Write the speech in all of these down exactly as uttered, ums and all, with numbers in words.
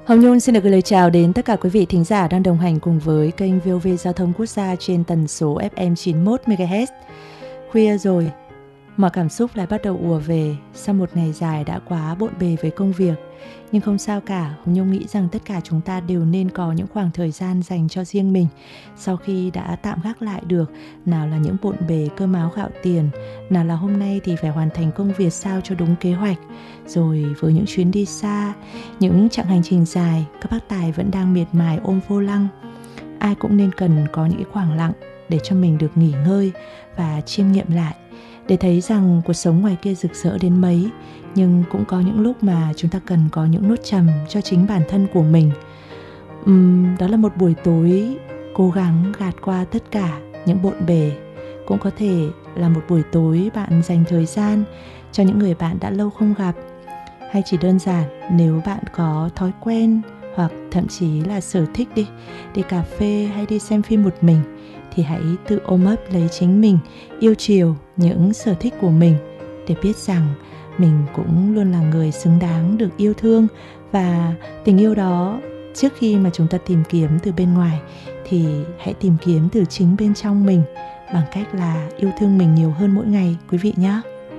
Hồng Nhung xin được gửi lời chào đến tất cả quý vị thính giả đang đồng hành cùng với kênh vê o vê Giao thông Quốc gia trên tần số ép em chín mươi mốt mê ga héc. Khuya rồi, mọi cảm xúc lại bắt đầu ùa về sau một ngày dài đã quá bộn bề với công việc. Nhưng không sao cả, Hồng Nhung nghĩ rằng tất cả chúng ta đều nên có những khoảng thời gian dành cho riêng mình. Sau khi đã tạm gác lại được, nào là những bộn bề cơm áo gạo tiền, nào là hôm nay thì phải hoàn thành công việc sao cho đúng kế hoạch. Rồi với những chuyến đi xa, những chặng hành trình dài, các bác tài vẫn đang miệt mài ôm vô lăng. Ai cũng nên cần có những khoảng lặng để cho mình được nghỉ ngơi và chiêm nghiệm lại, để thấy rằng cuộc sống ngoài kia rực rỡ đến mấy, nhưng cũng có những lúc mà chúng ta cần có những nốt trầm cho chính bản thân của mình. uhm, Đó là một buổi tối cố gắng gạt qua tất cả những bộn bề. Cũng có thể là một buổi tối bạn dành thời gian cho những người bạn đã lâu không gặp. Hay chỉ đơn giản nếu bạn có thói quen hoặc thậm chí là sở thích đi, đi cà phê hay đi xem phim một mình, thì hãy tự ôm ấp lấy chính mình, yêu chiều những sở thích của mình, để biết rằng mình cũng luôn là người xứng đáng được yêu thương. Và tình yêu đó, trước khi mà chúng ta tìm kiếm từ bên ngoài, thì hãy tìm kiếm từ chính bên trong mình, bằng cách là yêu thương mình nhiều hơn mỗi ngày quý vị nhé.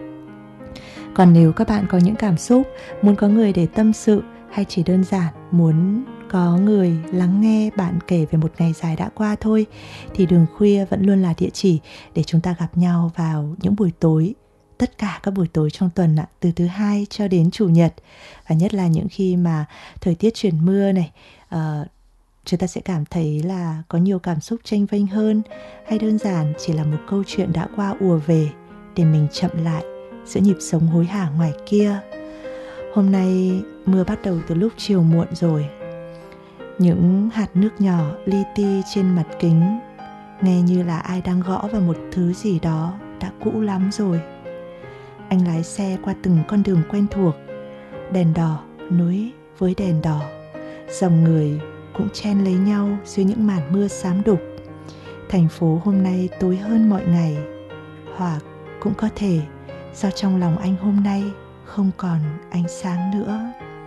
Còn nếu các bạn có những cảm xúc, muốn có người để tâm sự, hay chỉ đơn giản muốn có người lắng nghe bạn kể về một ngày dài đã qua thôi, thì Đường Khuya vẫn luôn là địa chỉ để chúng ta gặp nhau vào những buổi tối, tất cả các buổi tối trong tuần ạ, từ thứ hai cho đến chủ nhật. Và nhất là những khi mà thời tiết chuyển mưa này, uh, chúng ta sẽ cảm thấy là có nhiều cảm xúc chênh vênh hơn, hay đơn giản chỉ là một câu chuyện đã qua ùa về, để mình chậm lại giữa nhịp sống hối hả ngoài kia. Hôm nay mưa bắt đầu từ lúc chiều muộn rồi. Những hạt nước nhỏ li ti trên mặt kính, nghe như là ai đang gõ vào một thứ gì đó đã cũ lắm rồi. Anh lái xe qua từng con đường quen thuộc, đèn đỏ nối với đèn đỏ, dòng người cũng chen lấy nhau dưới những màn mưa xám đục. Thành phố hôm nay tối hơn mọi ngày, hoặc cũng có thể do trong lòng anh hôm nay không còn ánh sáng nữa.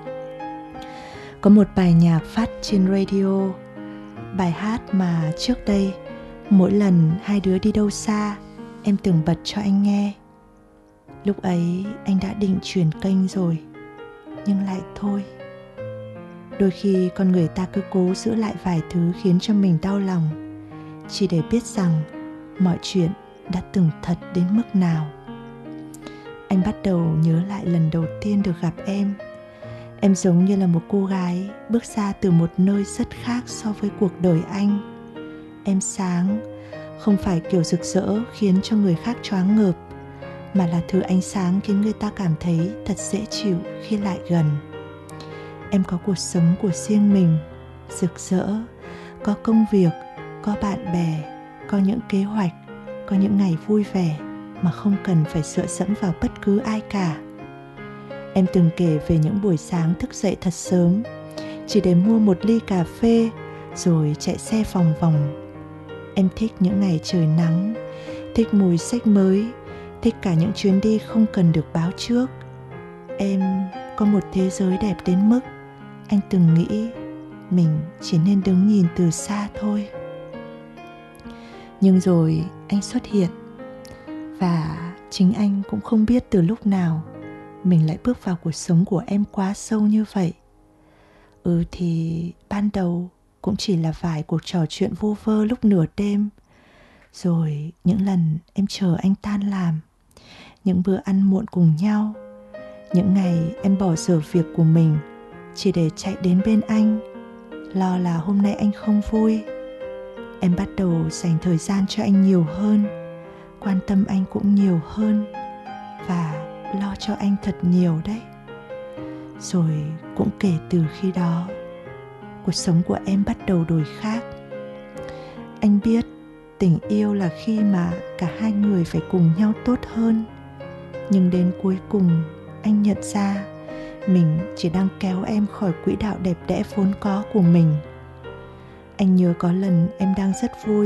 Có một bài nhạc phát trên radio, bài hát mà trước đây mỗi lần hai đứa đi đâu xa, em từng bật cho anh nghe. Lúc ấy anh đã định chuyển kênh rồi, nhưng lại thôi. Đôi khi con người ta cứ cố giữ lại vài thứ khiến cho mình đau lòng, chỉ để biết rằng mọi chuyện đã từng thật đến mức nào. Anh bắt đầu nhớ lại lần đầu tiên được gặp em. Em giống như là một cô gái bước ra từ một nơi rất khác so với cuộc đời anh. Em sáng, không phải kiểu rực rỡ khiến cho người khác choáng ngợp, mà là thứ ánh sáng khiến người ta cảm thấy thật dễ chịu khi lại gần. Em có cuộc sống của riêng mình, rực rỡ, có công việc, có bạn bè, có những kế hoạch, có những ngày vui vẻ mà không cần phải dựa dẫm vào bất cứ ai cả. Em từng kể về những buổi sáng thức dậy thật sớm, chỉ để mua một ly cà phê rồi chạy xe vòng vòng. Em thích những ngày trời nắng, thích mùi sách mới, thích cả những chuyến đi không cần được báo trước. Em có một thế giới đẹp đến mức anh từng nghĩ mình chỉ nên đứng nhìn từ xa thôi. Nhưng rồi anh xuất hiện, và chính anh cũng không biết từ lúc nào mình lại bước vào cuộc sống của em quá sâu như vậy. Ừ thì ban đầu cũng chỉ là vài cuộc trò chuyện vu vơ lúc nửa đêm, rồi những lần em chờ anh tan làm, những bữa ăn muộn cùng nhau, những ngày em bỏ dở việc của mình chỉ để chạy đến bên anh, lo là hôm nay anh không vui. Em bắt đầu dành thời gian cho anh nhiều hơn, quan tâm anh cũng nhiều hơn, và lo cho anh thật nhiều đấy. Rồi cũng kể từ khi đó, cuộc sống của em bắt đầu đổi khác. Anh biết tình yêu là khi mà cả hai người phải cùng nhau tốt hơn, nhưng đến cuối cùng anh nhận ra mình chỉ đang kéo em khỏi quỹ đạo đẹp đẽ vốn có của mình. Anh nhớ có lần em đang rất vui